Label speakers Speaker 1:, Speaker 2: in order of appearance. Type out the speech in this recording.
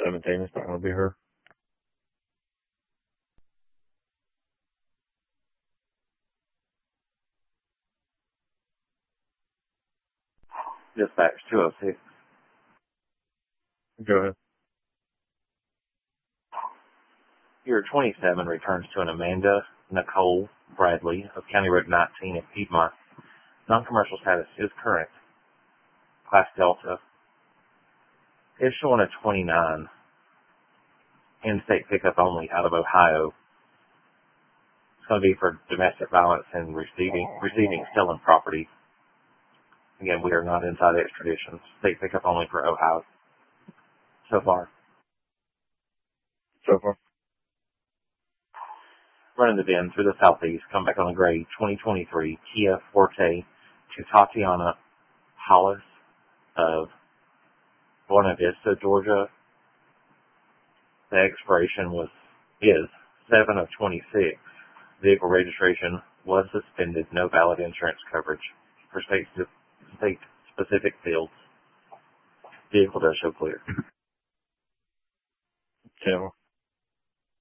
Speaker 1: 17 is not going to be her.
Speaker 2: Dispatch 206.
Speaker 1: Go ahead.
Speaker 2: Your 27 returns to an Amanda Nicole Bradley of County Road 19 in Piedmont. Non-commercial status is current. Class Delta. Is showing a 29. In-state pickup only out of Ohio. It's going to be for domestic violence and receiving stolen property. Again, we are not inside extradition. State pickup only for Ohio. So far. Running the bin through the southeast, come back on the grade, 2023 Kia Forte to Tatiana Hollis of Buena Vista, Georgia. The expiration is 7 of 26. Vehicle registration was suspended. No valid insurance coverage for state-specific fields. Vehicle does show clear.
Speaker 1: Yeah.